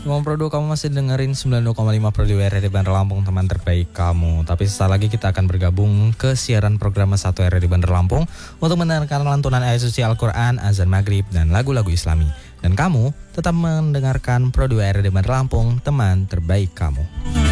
Ngomong Pro 2, kamu masih dengerin 92,5 Pro 2 RRI Bandar Lampung, teman terbaik kamu. Tapi sesaat lagi kita akan bergabung ke siaran program 1 RRI Bandar Lampung untuk mendengarkan lantunan ayat suci Al-Quran, azan maghrib, dan lagu-lagu islami. Dan kamu tetap mendengarkan Pro 2 RRI Bandar Lampung, teman terbaik kamu.